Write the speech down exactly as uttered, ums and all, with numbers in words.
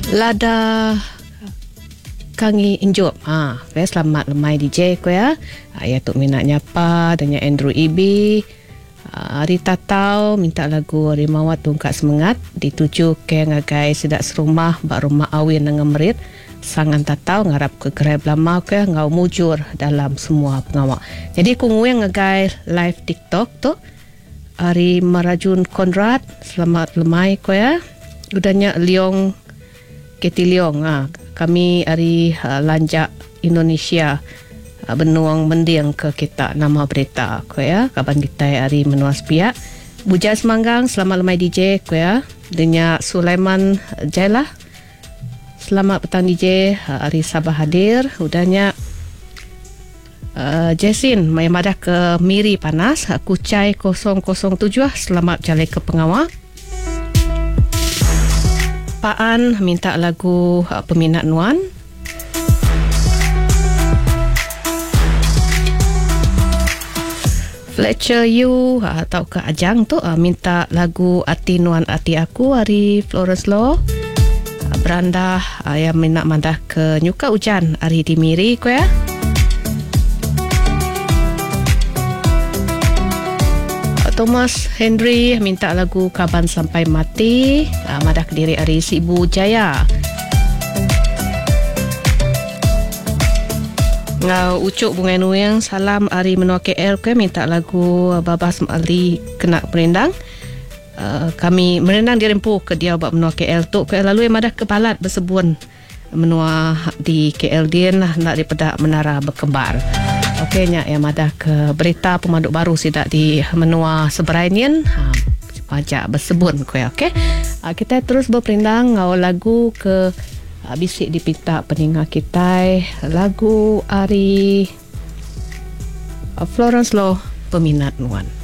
Lada kangi injup. Ha, okay, selamat lemai D J ko ya. Ya tu minat nyapa dengan Andrew E B. Hari tatau minta lagu Hari Mawat Tungkat Semangat dituju ke ngagai sedak serumah bak rumah awin dengan merit sangan tatau ngarap ke gerai belama ke ngau mujur dalam semua pengawak. Jadi kungui ngagai live TikTok tu Hari Marajun Konrad selamat lemai ko ya. Udahnya Leong Keti Leong ha. Kami hari uh, lanjak Indonesia benuang mending ke kita nama berita ko ya kaban kita hari menua sepiak Buja Semanggang selamat lemai D J ko ya denya Sulaiman Jailah selamat petang D J hari Sabah hadir udahnya uh, Jasin mai madah ke Miri Panas Kucai kosong kosong tujuh selamat jale ke pengawal Paan minta lagu uh, peminat Nuan Fletcher Yu atau ke Ajang tu uh, minta lagu Ati Nuan Ati Aku hari Florence Law uh, Beranda uh, yang minat mandah ke Nyuka Ujan hari di Miri ko ya uh, Thomas Henry minta lagu Kaban Sampai Mati uh, mandah ke diri hari Sibu Jaya Ngau ucuk bunga nuyang salam hari menua K L ke minta lagu Babas Ali kena merendang uh, kami merendang di rempuh ke dia buat menua K L tu ke lalu yang madah kepalat bersebun menua di K L dia nak daripada menara berkembar okey nya yang madah ke berita pemaduk baru sidak di menua Seberainian ha, pajak bersebun ko okey uh, kita terus berperindang ngau lagu ke bisik dipita peningat kita lagu Ari Florence Law peminat Nuan.